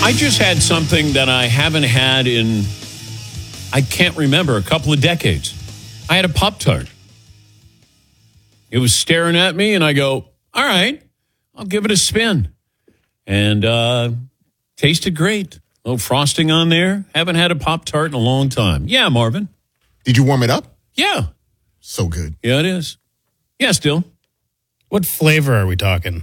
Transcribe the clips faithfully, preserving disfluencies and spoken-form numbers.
I just had something that I haven't had in, I can't remember, a couple of decades. I had a Pop-Tart. It was staring at me, and I go, all right, I'll give it a spin. And uh, tasted great. A little frosting on there. Haven't had a Pop-Tart in a long time. Yeah, Marvin. Did you warm it up? Yeah. So good. Yeah, it is. Yeah, still. What flavor are we talking?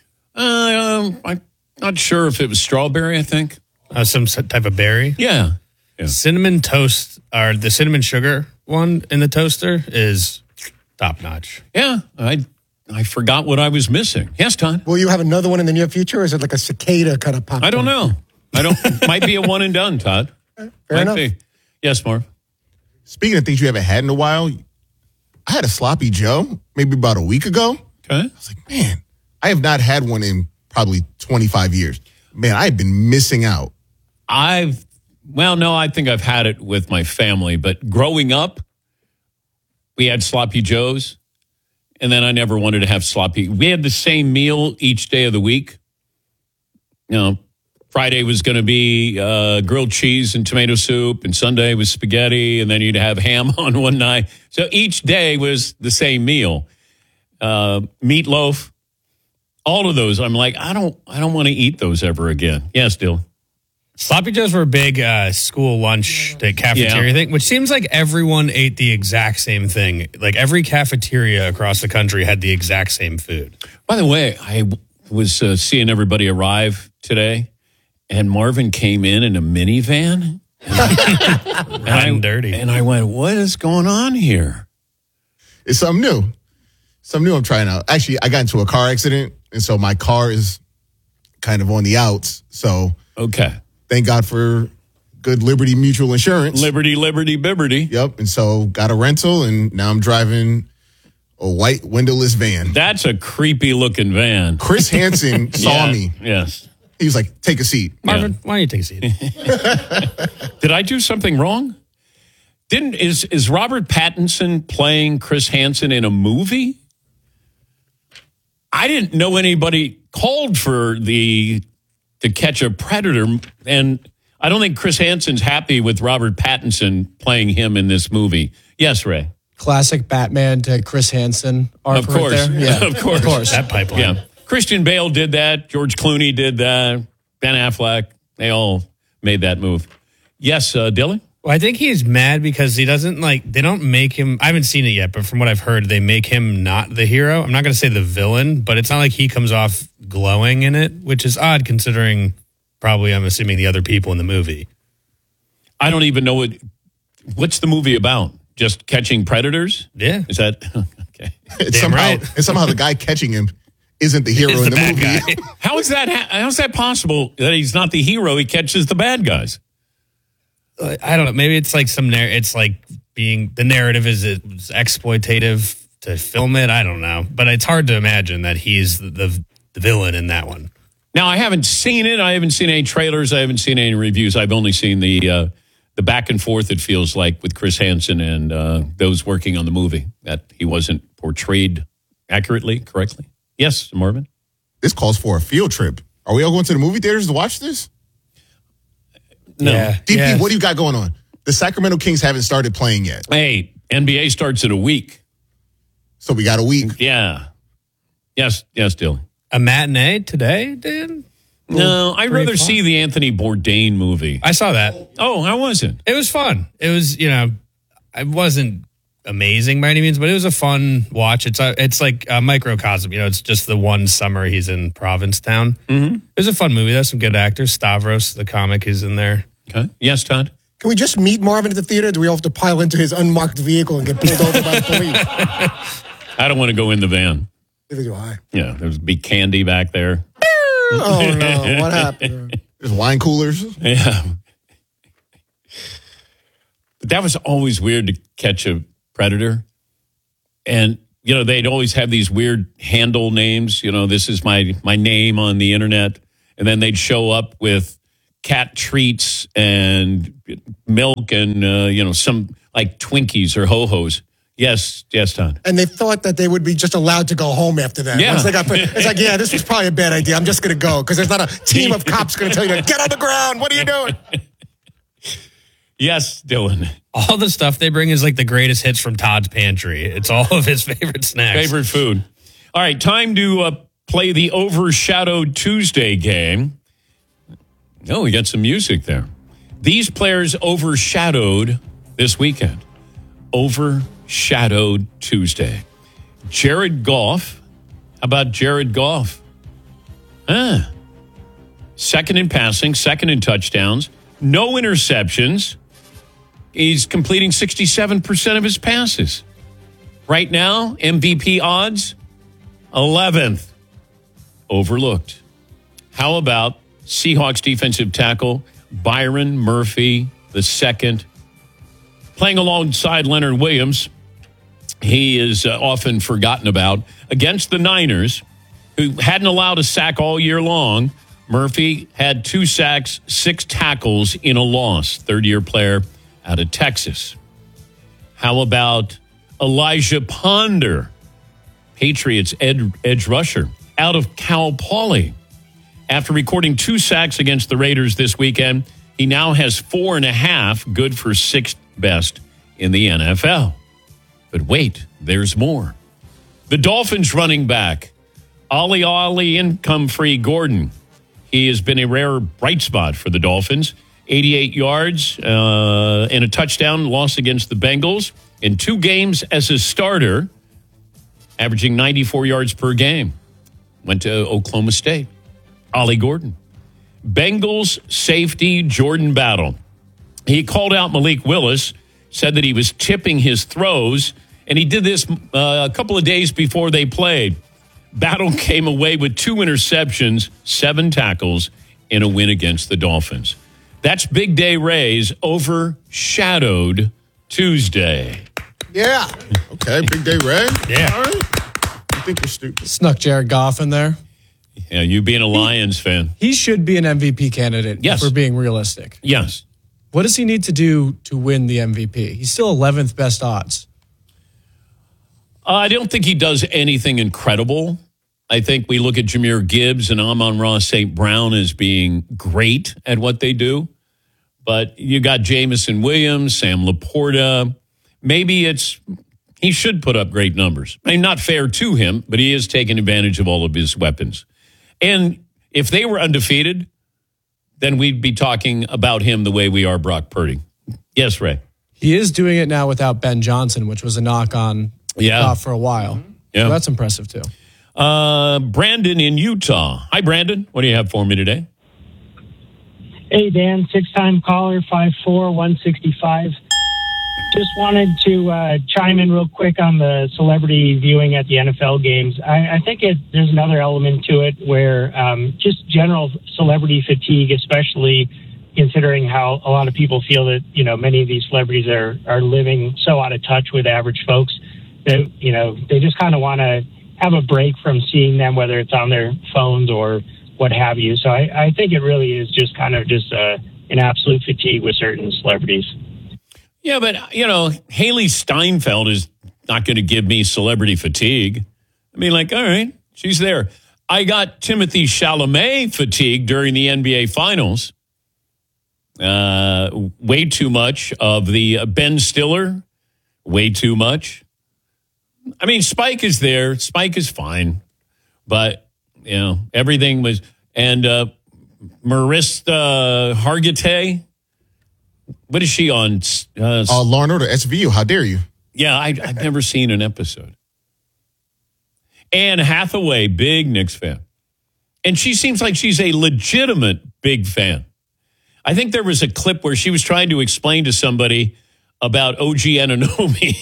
Uh, um, I'm not sure if it was strawberry, I think. Uh, some s- type of berry? Yeah. yeah. Cinnamon toast, or the cinnamon sugar one in the toaster is top notch. Yeah, I I forgot what I was missing. Yes, Todd? Will you have another one in the near future, or is it like a cicada kind of pop? I don't know. I don't. Might be a one and done, Todd. Fair Might enough. be. Yes, Marv. Speaking of things you haven't had in a while, I had a Sloppy Joe maybe about a week ago. Okay. I was like, man, I have not had one in probably twenty-five years. Man, I've been missing out. I've, well, no, I think I've had it with my family, but growing up, we had Sloppy Joes, and then I never wanted to have sloppy. We had the same meal each day of the week. You know, Friday was going to be uh, grilled cheese and tomato soup, and Sunday was spaghetti, and then you'd have ham on one night. So each day was the same meal. Uh, meatloaf, all of those. I'm like, I don't, I don't want to eat those ever again. Yes, Dill. Sloppy Joes were a big uh, school lunch, the cafeteria Yeah. thing, which seems like everyone ate the exact same thing. Like every cafeteria across the country had the exact same food. By the way, I w- was uh, seeing everybody arrive today, and Marvin came in in a minivan. And I, and Hot I- and dirty. And I went, what is going on here? It's something new. Something new I'm trying out. Actually, I got into a car accident, and so my car is kind of on the outs. So Okay. thank God for good Liberty Mutual Insurance. Liberty, liberty, bibberty. Yep. And so got a rental, and now I'm driving a white windowless van. That's a creepy looking van. Chris Hansen saw Yeah, me. Yes. He was like, take a seat. Marvin, why don't you take a seat? Did I do something wrong? Didn't is is Robert Pattinson playing Chris Hansen in a movie? I didn't know anybody called for the to catch a predator, and I don't think Chris Hansen's happy with Robert Pattinson playing him in this movie. Yes, Ray. Classic Batman to Chris Hansen arc Of right course. there. Yeah, Of course. Of course. That pipeline. Yeah. Christian Bale did that. George Clooney did that. Ben Affleck. They all made that move. Yes, uh, Dylan? Well, I think he's mad because he doesn't like, they don't make him, I haven't seen it yet, but from what I've heard, they make him not the hero. I'm not going to say the villain, but it's not like he comes off glowing in it, which is odd considering probably, I'm assuming, the other people in the movie. I don't even know what. What's the movie about? Just catching predators? Yeah. Is that okay? And Damn somehow, right. and somehow the guy catching him isn't the hero Is in the the, bad movie. guy. How is that? How is that possible that he's not the hero? He catches the bad guys. I don't know. Maybe it's like some, narr- it's like being, the narrative is it's exploitative to film it. I don't know. But it's hard to imagine that he's the, the, the villain in that one. Now I haven't seen it. I haven't seen any trailers. I haven't seen any reviews. I've only seen the uh, the back and forth. It feels like with Chris Hansen and uh, those working on the movie that he wasn't portrayed accurately, correctly. Yes, Marvin. This calls for a field trip. Are we all going to the movie theaters to watch this? No. Yeah. D P, Yeah. what do you got going on? The Sacramento Kings haven't started playing yet. Hey, N B A starts in a week. So we got a week. Yeah. Yes. Yes, Dylan. A matinee today, Dan? No, I'd three rather o'clock. see the Anthony Bourdain movie. I saw that. Oh, how was it? It was fun. It was, you know, it wasn't amazing by any means, but it was a fun watch. It's a, it's like a microcosm. You know, it's just the one summer he's in Provincetown. Mm-hmm. It was a fun movie. There's some good actors. Stavros, the comic, is in there. Okay. Yes, Todd. Can we just meet Marvin at the theater? Do we all have to pile into his unmarked vehicle and get pulled over by the police? I don't want to go in the van. Neither do I. Yeah, there's be candy back there. Oh, no. What happened? There's wine coolers. Yeah. But that was always weird to catch a predator. And, you know, they'd always have these weird handle names. You know, this is my, my name on the internet. And then they'd show up with cat treats and milk and, uh, you know, some like Twinkies or Ho-Hos. Yes, yes, Todd. And they thought that they would be just allowed to go home after that. Yeah. Once they got, it's like, yeah, this was probably a bad idea. I'm just going to go because there's not a team of cops going to tell you, get on the ground. What are you doing? Yes, Dylan. All the stuff they bring is like the greatest hits from Todd's pantry. It's all of his favorite snacks. Favorite food. All right, time to uh, play the Overshadowed Tuesday game. Oh, we got some music there. These players overshadowed this weekend. Overshadowed Tuesday. Jared Goff. How about Jared Goff? Ah. Second in passing, second in touchdowns, no interceptions. He's completing sixty-seven percent of his passes. Right now, M V P odds, eleventh. Overlooked. How about Seahawks defensive tackle Byron Murphy the second? Playing alongside Leonard Williams, he is uh, often forgotten about. Against the Niners, who hadn't allowed a sack all year long, Murphy had two sacks, six tackles in a loss. Third-year player out of Texas. How about Elijah Ponder, Patriots ed- edge rusher, out of Cal Poly? After recording two sacks against the Raiders this weekend, he now has four and a half, good for sixth best in the N F L. But wait, there's more. The Dolphins running back, Ollie Ollie income-free Gordon. He has been a rare bright spot for the Dolphins. eighty-eight yards uh, and a touchdown loss against the Bengals in two games as a starter, averaging ninety-four yards per game. Went to Oklahoma State. Ollie Gordon. Bengals safety Jordan Battle. He called out Malik Willis, said that he was tipping his throws, and he did this uh, a couple of days before they played. Battle came away with two interceptions, seven tackles, in a win against the Dolphins. That's Big Day Ray's Overshadowed Tuesday. Yeah. Okay, Big Day Ray. Yeah. All right. I think you're stupid. Snuck Jared Goff in there. Yeah, you being a Lions fan. He should be an M V P candidate Yes. if we're being realistic. Yes. What does he need to do to win the M V P? He's still eleventh best odds. Uh, I don't think he does anything incredible. I think we look at Jahmyr Gibbs and Amon-Ra Saint Brown as being great at what they do. But you got Jamison Williams, Sam Laporta. Maybe it's he should put up great numbers. I mean, not fair to him, but he is taking advantage of all of his weapons. And if they were undefeated, then we'd be talking about him the way we are Brock Purdy. Yes, Ray. He is doing it now without Ben Johnson, which was a knock on Yeah. Goff for a while. Yeah. So that's impressive, too. Uh, Brandon in Utah. Hi, Brandon. What do you have for me today? Hey, Dan, six-time caller, five four, one sixty-five. Just wanted to uh, chime in real quick on the celebrity viewing at the N F L games. I, I think it, there's another element to it where um, just general celebrity fatigue, especially considering how a lot of people feel that, you know, many of these celebrities are, are living so out of touch with average folks that, you know, they just kind of want to have a break from seeing them, whether it's on their phones or what have you. So I, I think it really is just kind of just uh, an absolute fatigue with certain celebrities. Yeah, but, you know, Haley Steinfeld is not going to give me celebrity fatigue. I mean, like, all right, she's there. I got Timothy Chalamet fatigue during the N B A Finals. Uh, way too much of the uh, Ben Stiller. Way too much. I mean, Spike is there. Spike is fine. But, you know, everything was... And uh, Marissa Hargitay... What is she on? Uh, Uh, Law and Order, S V U. How dare you? yeah, I, I've never seen an episode. Anne Hathaway, big Knicks fan. And she seems like she's a legitimate big fan. I think there was a clip where she was trying to explain to somebody about O G Anunoby.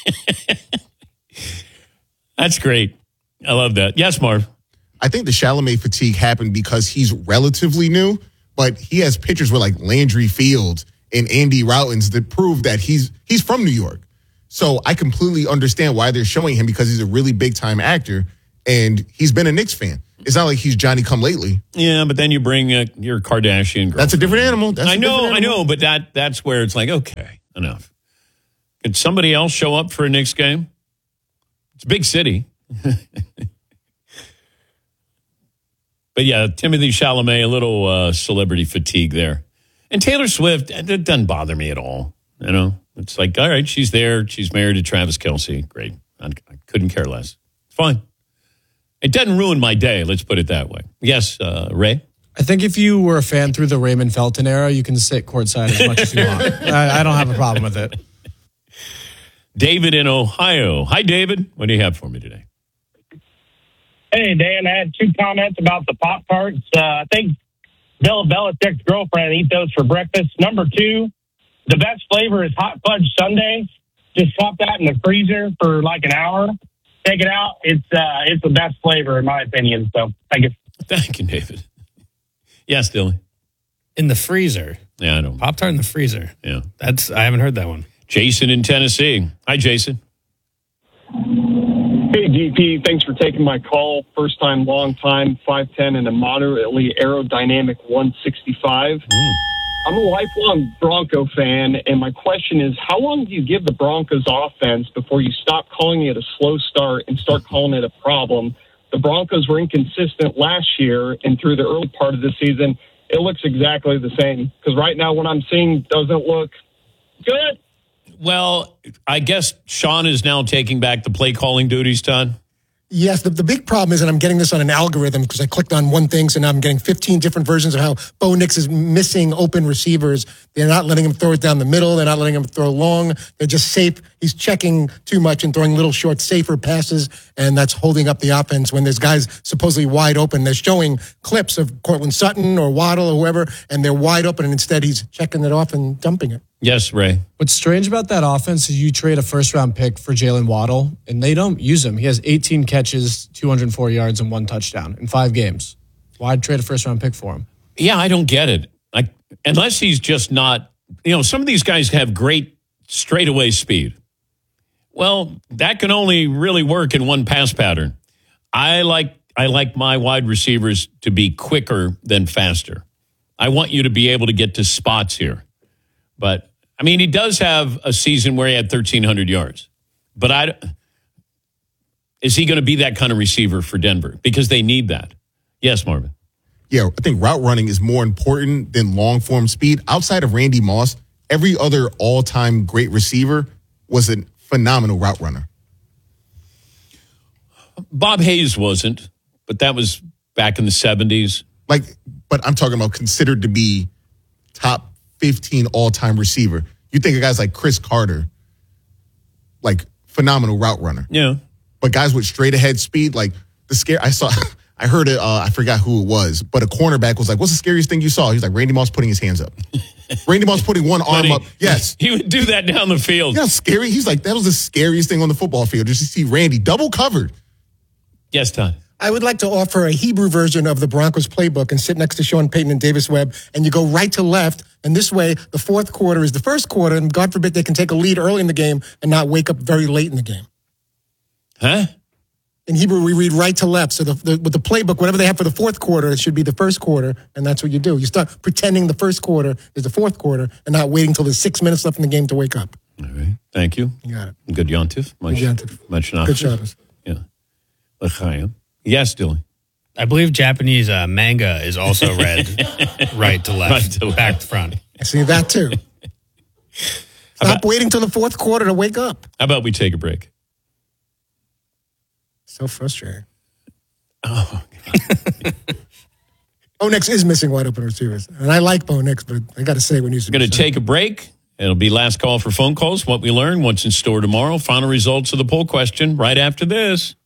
That's great. I love that. Yes, Marv. I think the Chalamet fatigue happened because he's relatively new, but he has pictures with like Landry Fields and Andy Routins that prove that he's he's from New York. So I completely understand why they're showing him because he's a really big time actor and he's been a Knicks fan. It's not like he's Johnny come lately. Yeah, but then you bring uh, your Kardashian girl. That's a different animal. That's I a know, different I animal. know, but that that's where it's like, okay, enough. Can somebody else show up for a Knicks game? It's a big city. But yeah, Timothy Chalamet, a little uh, celebrity fatigue there. And Taylor Swift, it doesn't bother me at all. You know, it's like, all right, she's there. She's married to Travis Kelce. Great. I, I couldn't care less. It's fine. It doesn't ruin my day. Let's put it that way. Yes, uh, Ray? I think if you were a fan through the Raymond Felton era, you can sit courtside as much as you want. I, I don't have a problem with it. David in Ohio. Hi, David. What do you have for me today? Hey, Dan, I had two comments about the Pop-Tarts. Uh, I think Bill Belichick's girlfriend eats those for breakfast. Number two, the best flavor is hot fudge sundae. Just pop that in the freezer for like an hour. Take it out. It's uh, it's the best flavor, in my opinion. So, thank you. Thank you, David. Yes, Dylan. In the freezer. Yeah, I know. Pop-Tart in the freezer. Yeah. That's, I haven't heard that one. Jason in Tennessee. Hi, Jason. Hey, D P. Thanks for taking my call. First time, long time, five ten and a moderately aerodynamic one sixty-five. Mm. I'm a lifelong Bronco fan, and my question is, how long do you give the Broncos offense before you stop calling it a slow start and start calling it a problem? The Broncos were inconsistent last year, and through the early part of the season, it looks exactly the same. Because right now, what I'm seeing doesn't look good. Well, I guess Sean is now taking back the play calling duties, Todd. Yes, the, the big problem is, and I'm getting this on an algorithm because I clicked on one thing, so now I'm getting fifteen different versions of how Bo Nix is missing open receivers. They're not letting him throw it down the middle. They're not letting him throw long. They're just safe. He's checking too much and throwing little short, safer passes, and that's holding up the offense when there's guys supposedly wide open. They're showing clips of Cortland Sutton or Waddle or whoever, and they're wide open, and instead he's checking it off and dumping it. Yes, Ray. What's strange about that offense is you trade a first-round pick for Jalen Waddle, and they don't use him. He has eighteen catches, two hundred four yards, and one touchdown in five games. Why'd trade a first-round pick for him? Yeah, I don't get it. I, unless he's just not, you know, some of these guys have great straightaway speed. Well, that can only really work in one pass pattern. I like I like my wide receivers to be quicker than faster. I want you to be able to get to spots here. But I mean, he does have a season where he had thirteen hundred yards. But I, is he going to be that kind of receiver for Denver? Because they need that. Yes, Marvin. Yeah, I think route running is more important than long-form speed. Outside of Randy Moss, every other all-time great receiver was a phenomenal route runner. Bob Hayes wasn't, but that was back in the seventies. Like, but I'm talking about considered to be top fifteen all-time receiver. You think of guys like Chris Carter, like phenomenal route runner. Yeah. But guys with straight ahead speed, like the scare I saw, I heard it, uh, I forgot who it was, but a cornerback was like, what's the scariest thing you saw? He's like, Randy Moss putting his hands up. Randy Moss putting one arm he, up. Yes. He would do that down the field. You know how scary? He's like, that was the scariest thing on the football field, just to see Randy double covered. Yes, Todd. I would like to offer a Hebrew version of the Broncos playbook and sit next to Sean Payton and Davis Webb, and you go right to left, and this way the fourth quarter is the first quarter, and God forbid they can take a lead early in the game and not wake up very late in the game. Huh? In Hebrew, we read right to left. So the, the, with the playbook, whatever they have for the fourth quarter, it should be the first quarter, and that's what you do. You start pretending the first quarter is the fourth quarter and not waiting until there's six minutes left in the game to wake up. All right. Thank you. You got it. Good yontif. Much, Good yontif. Much Good Shabbos. Yeah. L'chaim. Yes, Dylan. I believe Japanese uh, manga is also read right to left, Right to left. back to front. I see that too. Stop about- waiting till the fourth quarter to wake up. How about we take a break? So frustrating. Oh, Bo Nix is missing wide open receivers. And I like Bo Nix, but I got to say when he's we're going to take a break. It'll be last call for phone calls. What we learn, what's in store tomorrow. Final results of the poll question right after this.